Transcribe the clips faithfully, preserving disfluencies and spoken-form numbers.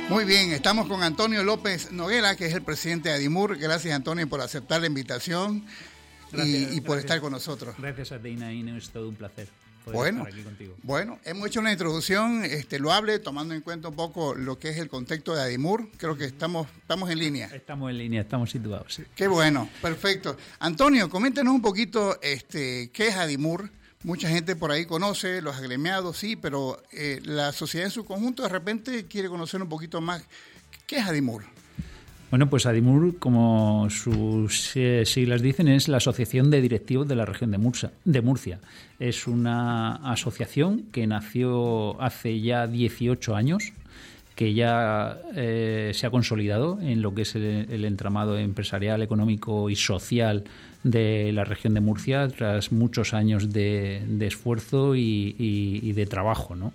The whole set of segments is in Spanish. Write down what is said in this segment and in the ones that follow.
Muy bien, estamos con Antonio López Noguera, que es el presidente de Adimur. Gracias, Antonio, por aceptar la invitación gracias, y, y por gracias, estar con nosotros. Gracias a ti, Nain, es todo un placer poder bueno, estar aquí contigo. Bueno, hemos hecho una introducción este, loable, tomando en cuenta un poco lo que es el contexto de Adimur. Creo que estamos, estamos en línea. Estamos en línea, estamos situados. Sí. Qué bueno, perfecto. Antonio, coméntanos un poquito este, qué es Adimur. Mucha gente por ahí conoce, los agremiados, sí, pero eh, la sociedad en su conjunto de repente quiere conocer un poquito más. ¿Qué es Adimur? Bueno, pues Adimur, como sus eh, siglas dicen, es la Asociación de Directivos de la Región de Murcia. De Murcia. Es una asociación que nació hace ya dieciocho años, que ya eh, se ha consolidado en lo que es el, el entramado empresarial, económico y social de la región de Murcia tras muchos años de, de esfuerzo y, y, y de trabajo, ¿no?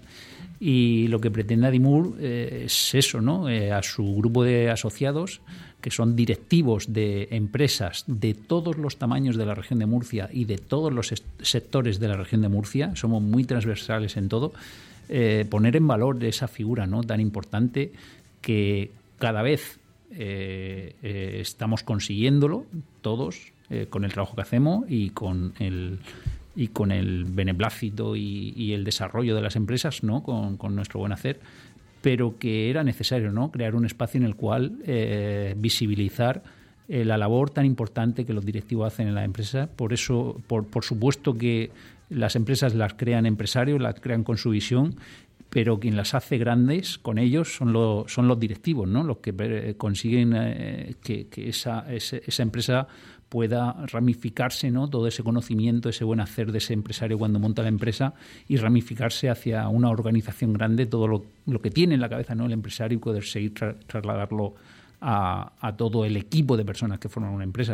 Y lo que pretende Adimur eh, es eso, ¿no? Eh, a su grupo de asociados, que son directivos de empresas de todos los tamaños de la región de Murcia y de todos los sectores de la región de Murcia, somos muy transversales en todo, eh, poner en valor esa figura, ¿no?, tan importante que cada vez eh, eh, estamos consiguiéndolo todos, eh, con el trabajo que hacemos y con el y con el beneplácito y, y el desarrollo de las empresas, ¿no?, con, con nuestro buen hacer, pero que era necesario, ¿no?, crear un espacio en el cual eh, visibilizar eh, la labor tan importante que los directivos hacen en la empresa. Por eso, por, por supuesto que las empresas las crean empresarios, las crean con su visión, pero quien las hace grandes con ellos son, lo, son los directivos, ¿no?, los que eh, consiguen eh, que, que esa, ese, esa empresa pueda ramificarse, ¿no?, todo ese conocimiento, ese buen hacer de ese empresario cuando monta la empresa, y ramificarse hacia una organización grande, todo lo, lo que tiene en la cabeza, ¿no?, el empresario, y poder seguir tra- trasladarlo a, a todo el equipo de personas que forman una empresa.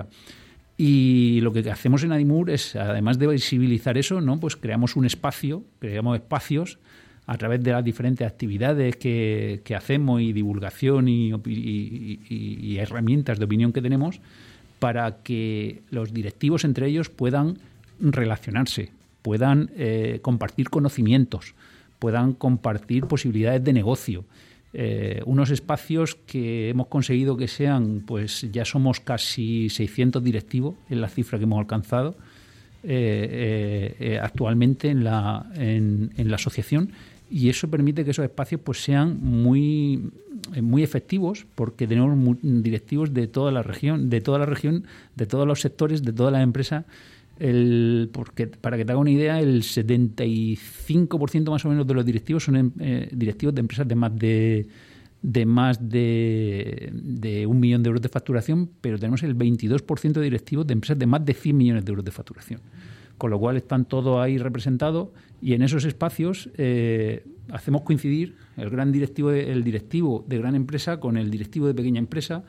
Y lo que hacemos en Adimur es, además de visibilizar eso, ¿no?, pues creamos un espacio, creamos espacios a través de las diferentes actividades que, que hacemos y divulgación y, y, y, y herramientas de opinión que tenemos, para que los directivos entre ellos puedan relacionarse, puedan eh, compartir conocimientos, puedan compartir posibilidades de negocio. Eh, unos espacios que hemos conseguido que sean, pues ya somos casi seiscientos directivos, en la cifra que hemos alcanzado eh, eh, actualmente en la, en, en la asociación, y eso permite que esos espacios pues sean muy muy efectivos, porque tenemos directivos de toda la región, de toda la región, de todos los sectores, de todas las empresas. El, porque para que te haga una idea, el setenta y cinco por ciento más o menos de los directivos son eh, directivos de empresas de más de de más de, de un millón de euros de facturación, pero tenemos el veintidós por ciento de directivos de empresas de más de cien millones de euros de facturación. Con lo cual están todos ahí representados, y en esos espacios eh, hacemos coincidir el gran directivo de, el directivo de gran empresa con el directivo de pequeña empresa,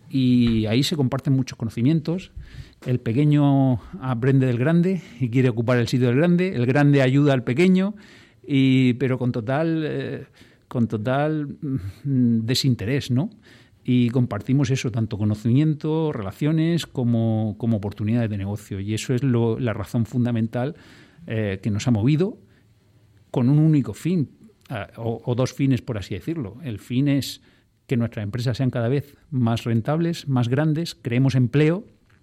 y ahí se comparten muchos conocimientos. El pequeño aprende del grande y quiere ocupar el sitio del grande, el grande ayuda al pequeño, y, pero con total, eh, con total desinterés, ¿no? Y compartimos eso, tanto conocimiento, relaciones, como, como oportunidades de negocio. Y eso es lo, la razón fundamental eh, que nos ha movido, con un único fin, eh, o, o dos fines, por así decirlo. El fin es que nuestras empresas sean cada vez más rentables, más grandes, creemos empleo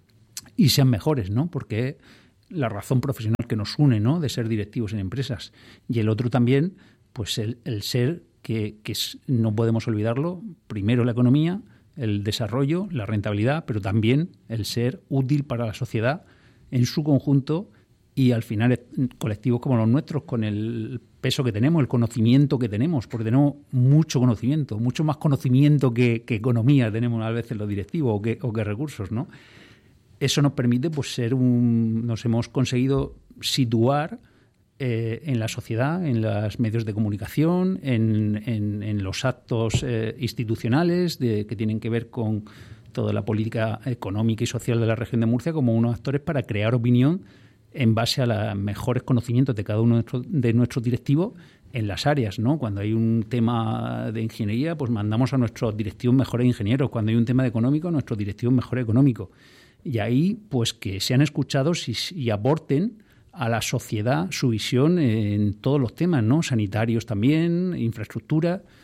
y sean mejores, ¿no? Porque la razón profesional que nos une, ¿no?, de ser directivos en empresas. Y el otro también, pues el, el ser... que, que es, no podemos olvidarlo, primero la economía, el desarrollo, la rentabilidad, pero también el ser útil para la sociedad en su conjunto, y al final colectivos como los nuestros, con el peso que tenemos, el conocimiento que tenemos, porque tenemos mucho conocimiento, mucho más conocimiento que, que economía tenemos a veces los directivos, o que, o que recursos, ¿no? Eso nos permite, pues, ser un, nos hemos conseguido situar Eh, en la sociedad, en los medios de comunicación, en, en, en los actos eh, institucionales de, que tienen que ver con toda la política económica y social de la región de Murcia, como unos actores para crear opinión en base a los mejores conocimientos de cada uno de nuestros, de nuestros directivos en las áreas, ¿no? Cuando hay un tema de ingeniería, pues mandamos a nuestros directivos mejores ingenieros. Cuando hay un tema de económico, a nuestros directivos mejores económicos. Y ahí, pues, que sean escuchados y, y aporten a la sociedad su visión en todos los temas, ¿no? Sanitarios también, infraestructura,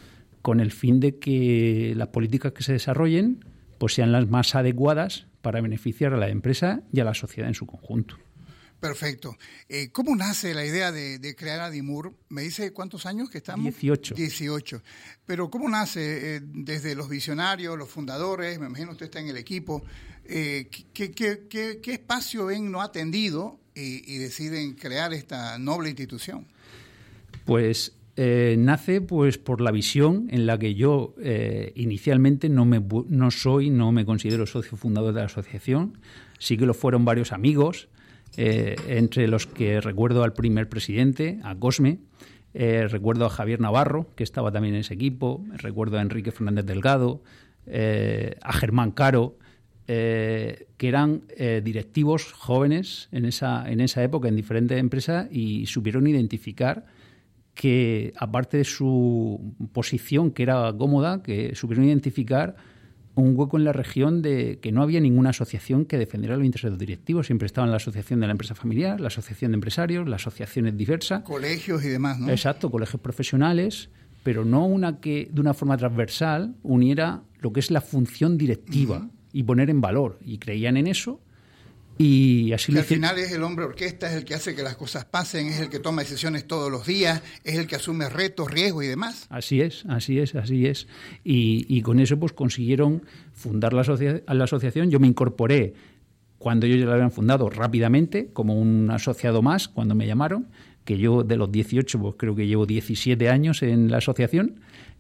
con el fin de que las políticas que se desarrollen pues sean las más adecuadas para beneficiar a la empresa y a la sociedad en su conjunto. Perfecto. Eh, ¿Cómo nace la idea de, de crear Adimur? ¿Me dice cuántos años que estamos? dieciocho. dieciocho. Pero ¿cómo nace? Eh, desde los visionarios, los fundadores, me imagino usted está en el equipo. Eh, ¿qué, qué, qué, ¿Qué espacio ven no atendido y, y deciden crear esta noble institución? Pues eh, nace pues por la visión en la que yo eh, inicialmente no, me, no soy, no me considero socio fundador de la asociación. Sí que lo fueron varios amigos, eh, entre los que recuerdo al primer presidente, a Cosme, eh, recuerdo a Javier Navarro, que estaba también en ese equipo, recuerdo a Enrique Fernández Delgado, eh, a Germán Caro, eh, que eran eh, directivos jóvenes en esa, en esa época en diferentes empresas y supieron identificar que, aparte de su posición, que era cómoda, que supieron identificar un hueco en la región de que no había ninguna asociación que defendiera los intereses de los directivos. Siempre estaban la asociación de la empresa familiar, la asociación de empresarios, las asociaciones diversas. Colegios y demás, ¿no? Exacto, colegios profesionales, pero no una que de una forma transversal uniera lo que es la función directiva uh-huh. y poner en valor. Y creían en eso. Y así que al final es el hombre orquesta, es el que hace que las cosas pasen, es el que toma decisiones todos los días, es el que asume retos, riesgos y demás. Así es, así es, así es. Y, y con eso pues consiguieron fundar la, asocia- la asociación. Yo me incorporé cuando ellos ya la habían fundado rápidamente, como un asociado más, cuando me llamaron, que yo de los dieciocho pues creo que llevo diecisiete años en la asociación.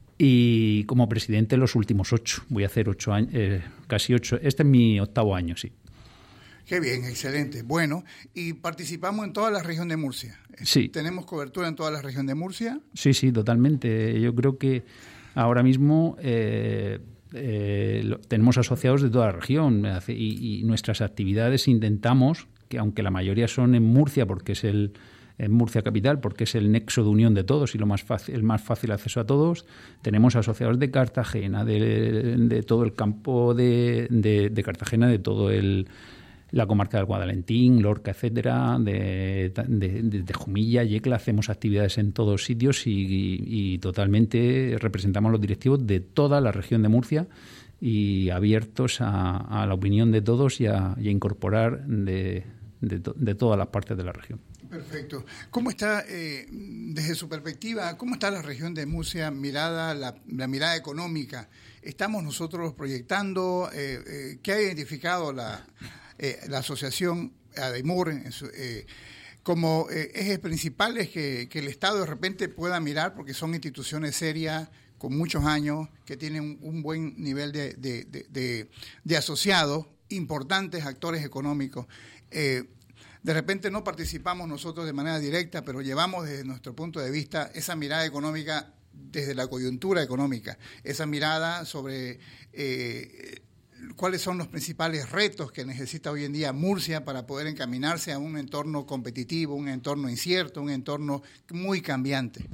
Y como presidente los últimos ocho. Voy a hacer ocho años, eh, casi ocho. Este es mi octavo año, sí. Qué bien, excelente. Bueno, y participamos en toda la región de Murcia. Sí. ¿Tenemos cobertura en toda la región de Murcia? Sí, sí, totalmente. Yo creo que ahora mismo eh, eh, lo, tenemos asociados de toda la región y, y nuestras actividades intentamos, que aunque la mayoría son en Murcia, porque es el en Murcia capital, porque es el nexo de unión de todos y lo más fácil, el más fácil acceso a todos, tenemos asociados de Cartagena, de, de todo el campo de, de, de Cartagena, de todo el la comarca del Guadalentín, Lorca, etcétera, de, de, de, de Jumilla, Yecla, hacemos actividades en todos sitios y, y, y totalmente representamos a los directivos de toda la región de Murcia y abiertos a, a la opinión de todos y a, y a incorporar de, de, to, de todas las partes de la región. Perfecto. ¿Cómo está, eh, desde su perspectiva, cómo está la región de Murcia mirada, la, la mirada económica? ¿Estamos nosotros proyectando? Eh, eh, ¿Qué ha identificado la... Eh, la asociación Adimur eh, como eh, ejes principales que, que el Estado de repente pueda mirar, porque son instituciones serias con muchos años que tienen un, un buen nivel de, de, de, de, de asociados, importantes actores económicos? Eh, de repente no participamos nosotros de manera directa, pero llevamos desde nuestro punto de vista esa mirada económica desde la coyuntura económica, esa mirada sobre eh, cuáles son los principales retos que necesita hoy en día Murcia para poder encaminarse a un entorno competitivo, un entorno incierto, un entorno muy cambiante.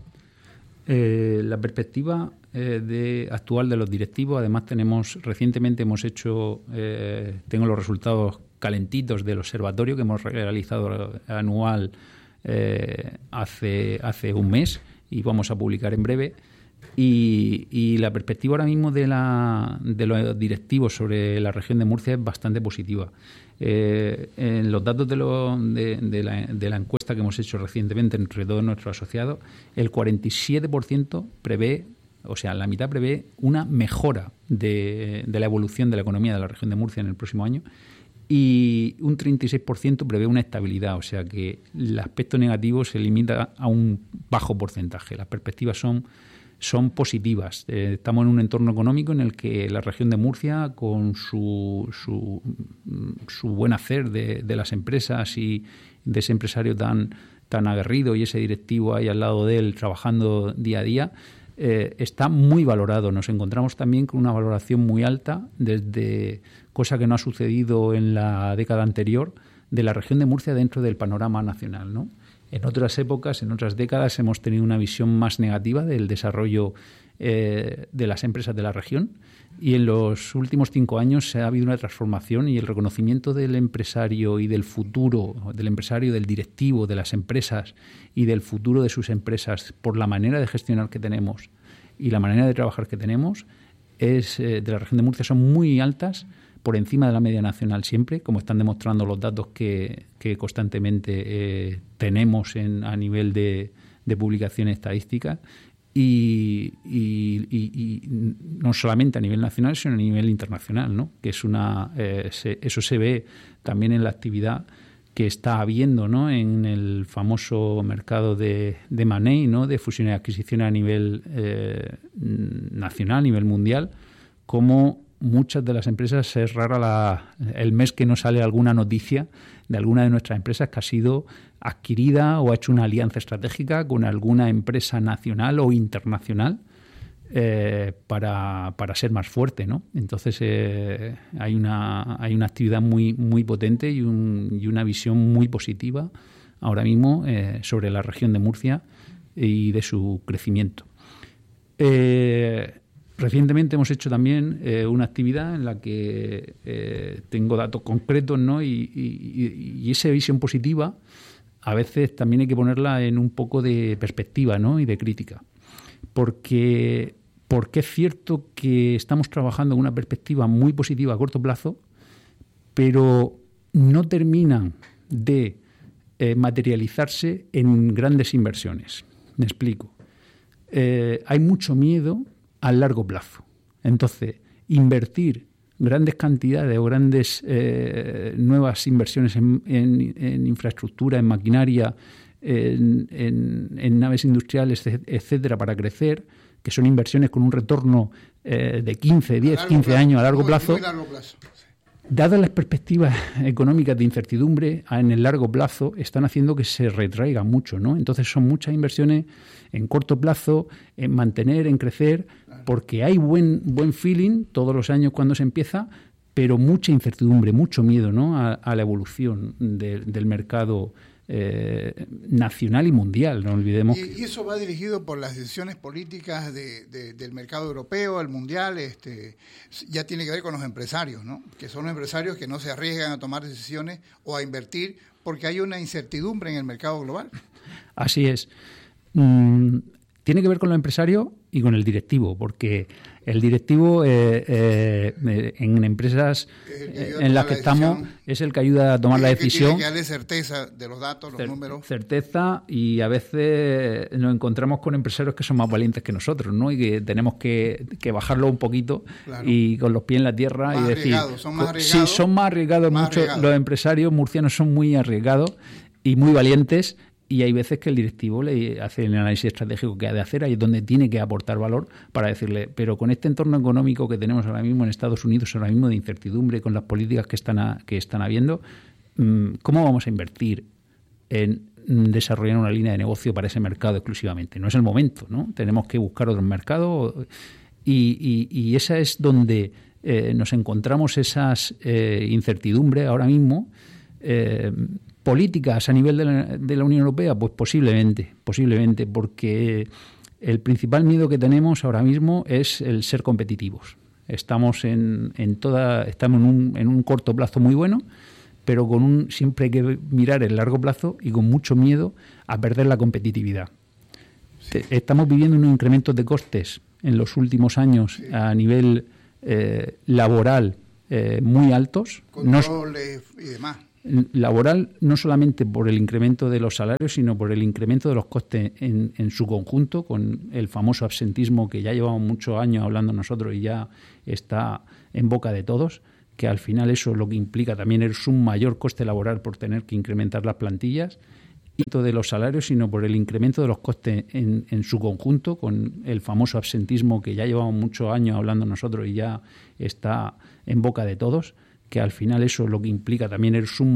Eh, la perspectiva eh, de, actual de los directivos, además tenemos, recientemente hemos hecho, eh, tengo los resultados calentitos del observatorio que hemos realizado anual eh, hace, hace un mes y vamos a publicar en breve. Y, y la perspectiva ahora mismo de, la, de los directivos sobre la región de Murcia es bastante positiva. Eh, en los datos de, lo, de, de, la, de la encuesta que hemos hecho recientemente entre todos nuestros asociados, el cuarenta y siete por ciento prevé, o sea, la mitad prevé una mejora de, de la evolución de la economía de la región de Murcia en el próximo año y un treinta y seis por ciento prevé una estabilidad, o sea que el aspecto negativo se limita a un bajo porcentaje. Las perspectivas son son positivas. Eh, estamos en un entorno económico en el que la región de Murcia, con su, su, su buen hacer de, de las empresas y de ese empresario tan, tan aguerrido y ese directivo ahí al lado de él trabajando día a día, eh, está muy valorado. Nos encontramos también con una valoración muy alta, desde cosa que no ha sucedido en la década anterior, de la región de Murcia dentro del panorama nacional, ¿no? En otras épocas, en otras décadas, hemos tenido una visión más negativa del desarrollo eh, de las empresas de la región y en los últimos cinco años ha habido una transformación y el reconocimiento del empresario y del futuro, del empresario, del directivo, de las empresas y del futuro de sus empresas por la manera de gestionar que tenemos y la manera de trabajar que tenemos es eh, de la región de Murcia son muy altas, por encima de la media nacional siempre, como están demostrando los datos que, que constantemente eh, tenemos en, a nivel de, de publicaciones estadísticas. Y, y, y, y no solamente a nivel nacional, sino a nivel internacional, ¿no? Que es una eh, se, eso se ve también en la actividad que está habiendo, ¿no? En el famoso mercado de, de money, ¿no? De fusiones y adquisiciones a nivel eh, nacional, a nivel mundial, como muchas de las empresas es rara la, el mes que no sale alguna noticia de alguna de nuestras empresas que ha sido adquirida o ha hecho una alianza estratégica con alguna empresa nacional o internacional eh, para, para ser más fuerte, ¿no? Entonces eh, hay una hay una actividad muy muy potente y, un, y una visión muy positiva ahora mismo eh, sobre la región de Murcia y de su crecimiento. Eh, Recientemente hemos hecho también eh, una actividad en la que eh, tengo datos concretos, ¿no? Y, y, y esa visión positiva a veces también hay que ponerla en un poco de perspectiva, ¿no? Y de crítica. Porque, porque es cierto que estamos trabajando en una perspectiva muy positiva a corto plazo, pero no terminan de eh, materializarse en grandes inversiones. Me explico. Eh, hay mucho miedo a largo plazo. Entonces, invertir grandes cantidades o grandes eh, nuevas inversiones en, en, en infraestructura, en maquinaria, en, en, en naves industriales, etcétera, para crecer, que son inversiones con un retorno eh, de quince, diez, quince plazo, años a largo muy, plazo, muy largo plazo. Dadas las perspectivas económicas de incertidumbre en el largo plazo, están haciendo que se retraiga mucho, ¿no? Entonces son muchas inversiones en corto plazo, en mantener, en crecer, porque hay buen buen feeling todos los años cuando se empieza, pero mucha incertidumbre, mucho miedo, ¿no? a, a la evolución de, del mercado eh, nacional y mundial, no olvidemos. Y, y eso va dirigido por las decisiones políticas de, de, del mercado europeo, el mundial, este, ya tiene que ver con los empresarios, ¿no? Que son los empresarios que no se arriesgan a tomar decisiones o a invertir porque hay una incertidumbre en el mercado global. Así es. Mm, tiene que ver con los empresarios y con el directivo, porque el directivo eh, eh, en empresas eh, en las que la estamos es el que ayuda a tomar la decisión. Tiene que darle certeza de los datos, los Cer- números. Certeza, y a veces nos encontramos con empresarios que son más valientes que nosotros, ¿no? Y que tenemos que, que bajarlo un poquito, claro, y con los pies en la tierra más y decir... Son más arriesgados. Sí, son más arriesgados. Más mucho, arriesgados. Los empresarios murcianos son muy arriesgados y muy valientes. Y hay veces que el directivo le hace el análisis estratégico que ha de hacer, ahí es donde tiene que aportar valor para decirle, pero con este entorno económico que tenemos ahora mismo en Estados Unidos, ahora mismo de incertidumbre, con las políticas que están a, que están habiendo, ¿cómo vamos a invertir en desarrollar una línea de negocio para ese mercado exclusivamente? No es el momento, ¿no? Tenemos que buscar otros mercados y, y, y esa es donde eh, nos encontramos esas eh, incertidumbres ahora mismo. Eh, políticas a nivel de la, de la Unión Europea, pues posiblemente, posiblemente, porque el principal miedo que tenemos ahora mismo es el ser competitivos. Estamos en, en toda, estamos en un, en un corto plazo muy bueno, pero con un siempre hay que mirar el largo plazo y con mucho miedo a perder la competitividad. Sí. Estamos viviendo unos incrementos de costes en los últimos años, sí, a nivel eh, laboral eh, muy altos. Controles no, y demás. Laboral, no solamente por el incremento de los salarios, sino por el incremento de los costes en, en su conjunto, con el famoso absentismo que ya llevamos muchos años hablando nosotros y ya está en boca de todos, que al final eso lo que implica también es un mayor coste laboral por tener que incrementar las plantillas, y no de los salarios, sino por el incremento de los costes en, en su conjunto, con el famoso absentismo que ya llevamos muchos años hablando nosotros y ya está en boca de todos, que al final eso lo que implica también es un